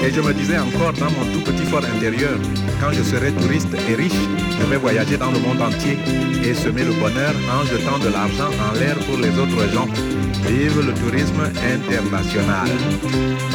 Et je me disais encore dans mon tout petit fort intérieur, quand je serai touriste et riche, je vais voyager dans le monde entier et semer le bonheur en jetant de l'argent en l'air pour les autres gens. Vive le tourisme international.